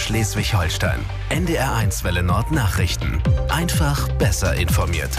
Schleswig-Holstein. NDR1 Welle Nord Nachrichten. Einfach besser informiert.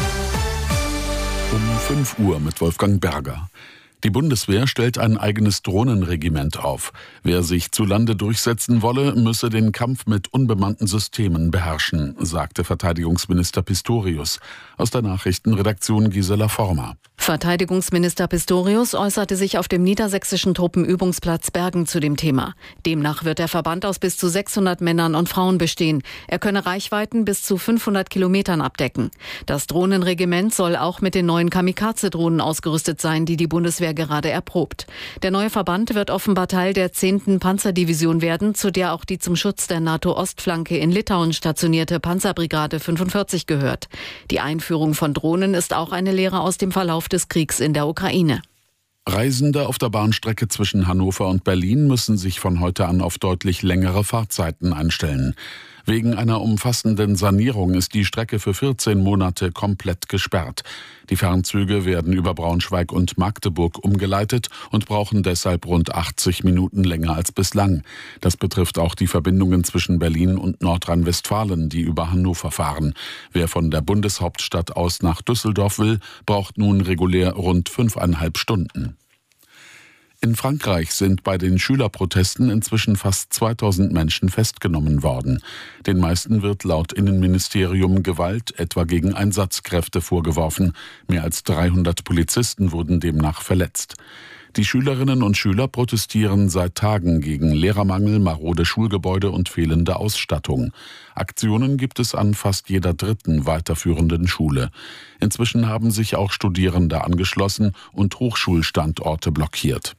Um 5 Uhr mit Wolfgang Berger. Die Bundeswehr stellt ein eigenes Drohnenregiment auf. Wer sich zu Lande durchsetzen wolle, müsse den Kampf mit unbemannten Systemen beherrschen, sagte Verteidigungsminister Pistorius. Aus der Nachrichtenredaktion Gisela Former. Verteidigungsminister Pistorius äußerte sich auf dem niedersächsischen Truppenübungsplatz Bergen zu dem Thema. Demnach wird der Verband aus bis zu 600 Männern und Frauen bestehen. Er könne Reichweiten bis zu 500 Kilometern abdecken. Das Drohnenregiment soll auch mit den neuen Kamikaze-Drohnen ausgerüstet sein, die die Bundeswehr gerade erprobt. Der neue Verband wird offenbar Teil der 10. Panzerdivision werden, zu der auch die zum Schutz der NATO-Ostflanke in Litauen stationierte Panzerbrigade 45 gehört. Die Einführung von Drohnen ist auch eine Lehre aus dem Verlauf des Kriegs in der Ukraine. Reisende auf der Bahnstrecke zwischen Hannover und Berlin müssen sich von heute an auf deutlich längere Fahrtzeiten einstellen. Wegen einer umfassenden Sanierung ist die Strecke für 14 Monate komplett gesperrt. Die Fernzüge werden über Braunschweig und Magdeburg umgeleitet und brauchen deshalb rund 80 Minuten länger als bislang. Das betrifft auch die Verbindungen zwischen Berlin und Nordrhein-Westfalen, die über Hannover fahren. Wer von der Bundeshauptstadt aus nach Düsseldorf will, braucht nun regulär rund 5,5 Stunden. In Frankreich sind bei den Schülerprotesten inzwischen fast 2000 Menschen festgenommen worden. Den meisten wird laut Innenministerium Gewalt, etwa gegen Einsatzkräfte, vorgeworfen. Mehr als 300 Polizisten wurden demnach verletzt. Die Schülerinnen und Schüler protestieren seit Tagen gegen Lehrermangel, marode Schulgebäude und fehlende Ausstattung. Aktionen gibt es an fast jeder dritten weiterführenden Schule. Inzwischen haben sich auch Studierende angeschlossen und Hochschulstandorte blockiert.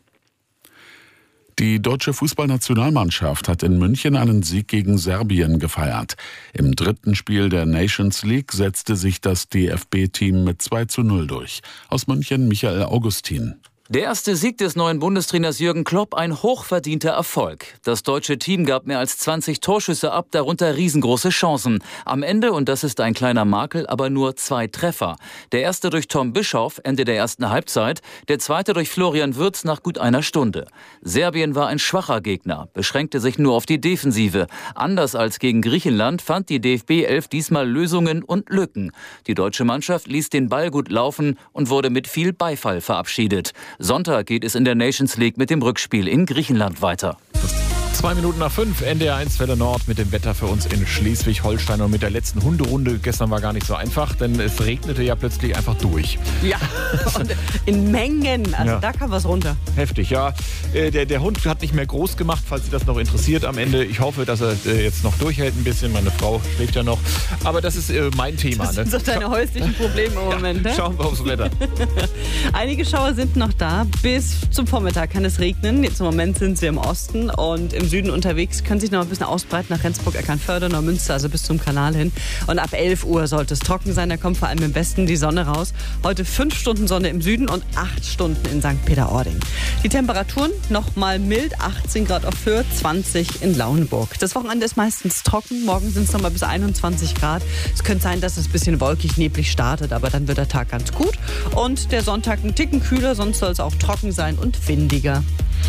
Die deutsche Fußballnationalmannschaft hat in München einen Sieg gegen Serbien gefeiert. Im 3. Spiel der Nations League setzte sich das DFB-Team mit 2:0 durch. Aus München Michael Augustin. Der erste Sieg des neuen Bundestrainers Jürgen Klopp, ein hochverdienter Erfolg. Das deutsche Team gab mehr als 20 Torschüsse ab, darunter riesengroße Chancen. Am Ende, und das ist ein kleiner Makel, aber nur 2 Treffer. Der erste durch Tom Bischoff, Ende der ersten Halbzeit, der zweite durch Florian Wirtz nach gut einer Stunde. Serbien war ein schwacher Gegner, beschränkte sich nur auf die Defensive. Anders als gegen Griechenland fand die DFB-11 diesmal Lösungen und Lücken. Die deutsche Mannschaft ließ den Ball gut laufen und wurde mit viel Beifall verabschiedet. Sonntag geht es in der Nations League mit dem Rückspiel in Griechenland weiter. 2 Minuten nach 5, NDR1 Welle Nord mit dem Wetter für uns in Schleswig-Holstein und mit der letzten Hunderunde. Gestern war gar nicht so einfach, denn es regnete ja plötzlich einfach durch. Ja, und in Mengen, also ja. Da kam was runter. Heftig, ja. Der Hund hat nicht mehr groß gemacht, falls Sie das noch interessiert am Ende. Ich hoffe, dass er jetzt noch durchhält ein bisschen. Meine Frau schläft ja noch. Aber das ist mein Thema. Das sind so deine häuslichen Probleme im Moment, ne? Schauen wir aufs Wetter. Einige Schauer sind noch da. Bis zum Vormittag kann es regnen. Jetzt im Moment sind sie im Osten und im Süden unterwegs, können sich noch ein bisschen ausbreiten nach Rendsburg, Eckernförde, Neumünster, also bis zum Kanal hin. Und ab 11 Uhr sollte es trocken sein, da kommt vor allem im Westen die Sonne raus. Heute 5 Stunden Sonne im Süden und 8 Stunden in St. Peter-Ording. Die Temperaturen noch mal mild, 18 Grad auf Fürth, 20 in Lauenburg. Das Wochenende ist meistens trocken, morgen sind es noch mal bis 21 Grad. Es könnte sein, dass es ein bisschen wolkig, neblig startet, aber dann wird der Tag ganz gut. Und der Sonntag ein Ticken kühler, sonst soll es auch trocken sein und windiger.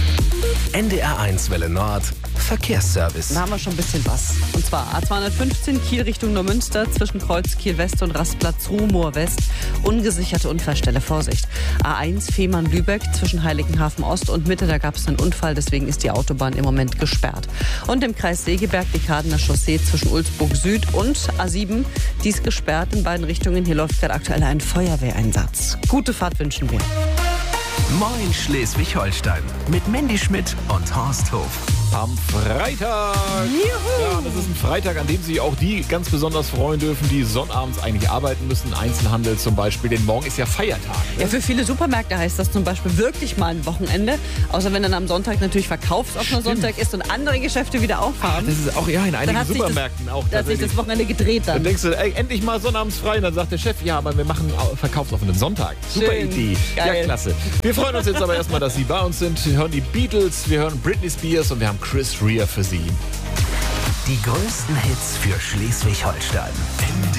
NDR1 Welle Nord Verkehrsservice. Da haben wir schon ein bisschen was. Und zwar A215 Kiel Richtung Neumünster zwischen Kreuz Kiel West und Rastplatz Ruhmoor West. Ungesicherte Unfallstelle, Vorsicht. A1 Fehmarn-Lübeck zwischen Heiligenhafen Ost und Mitte, da gab es einen Unfall, deswegen ist die Autobahn im Moment gesperrt. Und im Kreis Segeberg die Kadener Chaussee zwischen Ulsburg Süd und A7, die ist gesperrt in beiden Richtungen. Hier läuft gerade aktuell ein Feuerwehreinsatz. Gute Fahrt wünschen wir. Moin Schleswig-Holstein mit Mandy Schmidt und Horst Hof. Am Freitag. Juhu. Ja, das ist ein Freitag, an dem Sie auch die ganz besonders freuen dürfen, die sonnabends eigentlich arbeiten müssen. Einzelhandel zum Beispiel, denn morgen ist ja Feiertag. Ne? Ja, für viele Supermärkte heißt das zum Beispiel wirklich mal ein Wochenende. Außer wenn dann am Sonntag natürlich verkaufsoffener Sonntag ist und andere Geschäfte wieder aufhaben. Das ist auch ja in einigen Supermärkten auch. Da hat sich das Wochenende gedreht dann. Dann denkst du, ey, endlich mal sonnabends frei. Und dann sagt der Chef, ja, aber wir machen verkaufsoffenen Sonntag. Super Schön. Idee. Geil. Ja, klasse. Wir freuen uns jetzt aber erstmal, dass Sie bei uns sind. Wir hören die Beatles, wir hören Britney Spears und wir haben Chris Rea für Sie. Die größten Hits für Schleswig-Holstein.